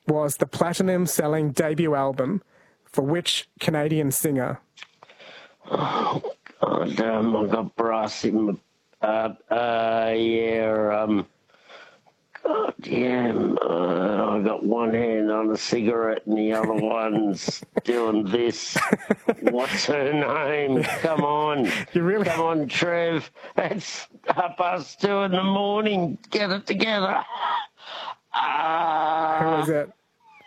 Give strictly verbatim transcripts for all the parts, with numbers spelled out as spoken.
was the platinum-selling debut album for which Canadian singer? Oh, God, um, I've got brass in my... Uh, uh, yeah, um... God damn, uh, I've got one hand on a cigarette and the other one's doing this. What's her name? Come on. You really... Come on, Trev. It's half past two in the morning. Get it together. Uh, Who is it?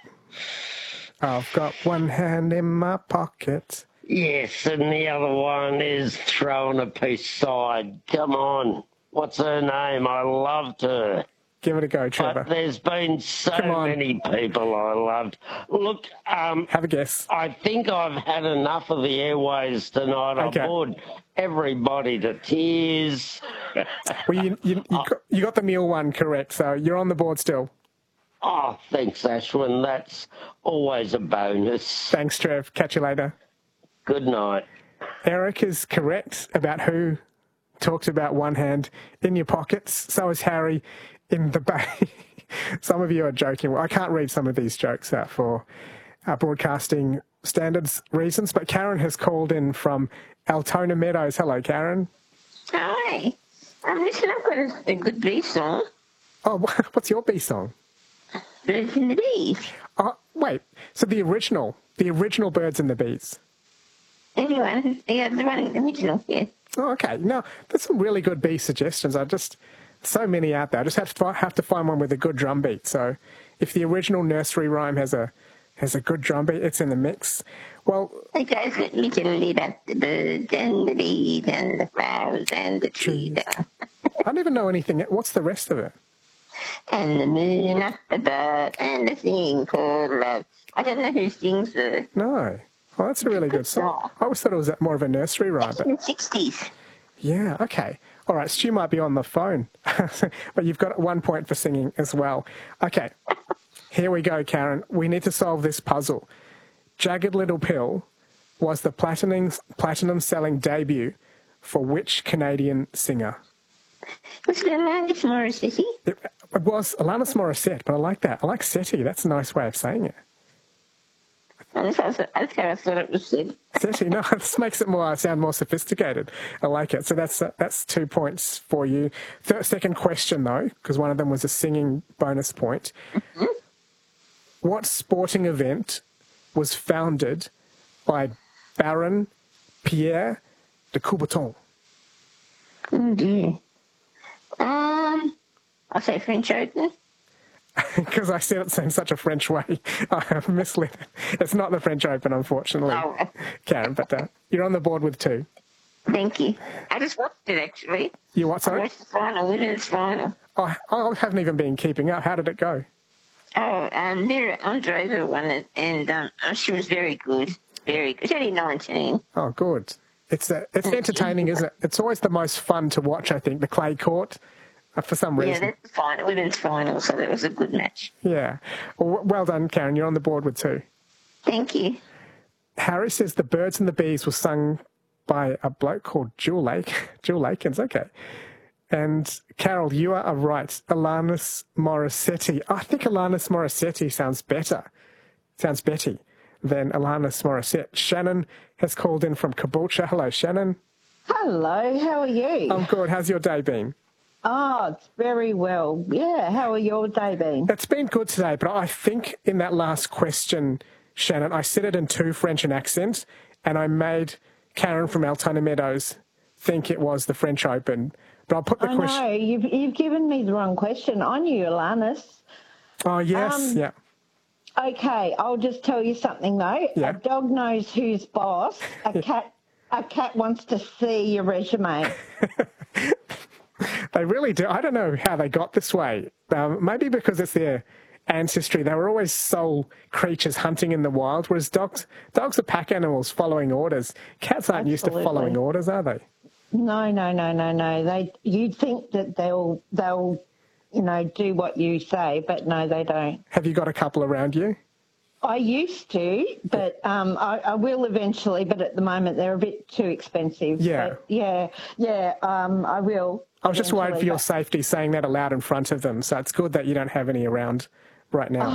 I've got one hand in my pocket. Yes, and the other one is throwing a piece side. Come on. What's her name? I loved her. Give it a go, Trevor. But there's been so many people I loved. Look, um... have a guess. I think I've had enough of the airways tonight. Okay. I bored everybody to tears. Well, you, you, you, got, you got the meal one correct, so you're on the board still. Oh, thanks, Ashwin. That's always a bonus. Thanks, Trev. Catch you later. Good night. Eric is correct about who talked about one hand in your pockets. So is Harry in the bay. Some of you are joking. Well, I can't read some of these jokes out for uh, broadcasting standards reasons, but Karen has called in from Altona Meadows. Hello, Karen. Hi. Um, listen, I've got a, a good bee song. Oh, what's your bee song? Birds and the Bees. Oh, wait. So the original, the original Birds and the Bees. Anyone? Yeah, the running the original, yeah. Oh, okay. No, there's some really good bee suggestions. I just, so many out there. I just have to have to find one with a good drum beat. So if the original nursery rhyme has a has a good drum beat, it's in the mix. Well, it goes literally about the birds and the bees and the flowers and the trees. I don't even know anything. What's the rest of it? And the moon up above and the thing called love. I don't know who sings the... No. Oh, that's a really good song. I always thought it was more of a nursery rhyme. It's in the sixties. Yeah, okay. All right, Stu might be on the phone, but you've got one point for singing as well. Okay, here we go, Karen. We need to solve this puzzle. Jagged Little Pill was the platinum, platinum-selling debut for which Canadian singer? Was it Alanis Morissette? It, it was Alanis Morissette, but I like that. I like SETI. That's a nice way of saying it. That's how I thought it was said. SETI, no, this makes it more sound more sophisticated. I like it. So that's uh, that's two points for you. Third, second question, though, because one of them was a singing bonus point. Mm-hmm. What sporting event was founded by Baron Pierre de Coubertin? Oh, dear. Um, I'll say French Open. Because I said it in such a French way, I have misled it. It's not the French Open, unfortunately, oh. Karen, but uh, you're on the board with two. Thank you. I just watched it, actually. You what, sorry? I watched the final, women's final. Oh, I haven't even been keeping up. How did it go? Oh, um, Mira Andreeva won it, and um, she was very good. Very good. She's only nineteen. Oh, good. It's uh, it's entertaining, isn't it? It's always the most fun to watch, I think, the clay court. Uh, for some reason. Yeah, that's the final, women's final, so that was a good match. Yeah. Well, well done, Karen. You're on the board with two. Thank you. Harry says the Birds and the Bees was sung by a bloke called Jewel Lake. Jewel Lakins, okay. And Carol, you are right. Alanis Morissette. I think Alanis Morissette sounds better. Sounds Betty than Alanis Morissette. Shannon has called in from Caboolture. Hello, Shannon. Hello, how are you? I'm good. How's your day been? Oh, it's very well. Yeah, how are your day been? It's been good today, but I think in that last question, Shannon, I said it in too French an accent, and I made Karen from Altona Meadows think it was the French Open. But I'll put the I question... know, you've, you've given me the wrong question. I knew Alanis. Oh, yes, um, yeah. Okay, I'll just tell you something, though. Yeah. A dog knows who's boss. A cat, a cat wants to see your resume. They really do. I don't know how they got this way. Um, maybe because it's their ancestry. They were always sole creatures hunting in the wild, whereas dogs dogs are pack animals following orders. Cats aren't Absolutely. used to following orders, are they? No, no, no, no, no. They, you'd think that they'll, they'll, you know, do what you say, but no, they don't. Have you got a couple around you? I used to, but um, I, I will eventually, but at the moment they're a bit too expensive. Yeah. But yeah, yeah, um, I will. I was just worried for your but... safety saying that aloud in front of them, so it's good that you don't have any around right now.